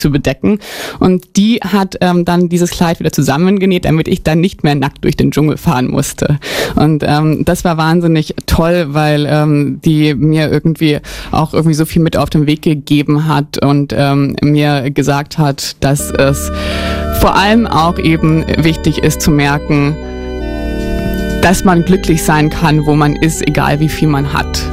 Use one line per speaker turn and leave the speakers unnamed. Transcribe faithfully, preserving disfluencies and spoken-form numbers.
zu bedecken. Und die hat ähm, dann dieses Kleid wieder zusammengenäht, damit ich dann nicht mehr nackt durch den Dschungel fahren musste. Und ähm, das war wahnsinnig toll, weil ähm, die mir irgendwie auch irgendwie so viel mit auf den Weg gegeben hat und ähm, mir gesagt hat, dass es vor allem auch eben wichtig ist zu merken, dass man glücklich sein kann, wo man ist, egal wie viel man hat.